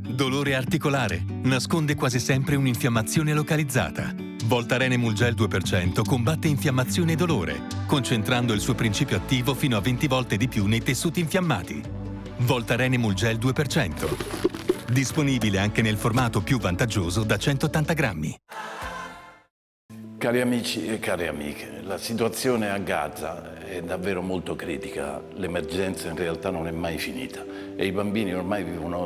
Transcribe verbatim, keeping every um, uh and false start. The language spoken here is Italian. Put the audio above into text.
Dolore articolare. Nasconde quasi sempre un'infiammazione localizzata. Voltaren Emulgel due per cento combatte infiammazione e dolore, concentrando il suo principio attivo fino a venti volte di più nei tessuti infiammati. Voltaren Emulgel due per cento. Disponibile anche nel formato più vantaggioso da centottanta grammi. Cari amici e care amiche, la situazione a Gaza è davvero molto critica. L'emergenza in realtà non è mai finita e i bambini ormai vivono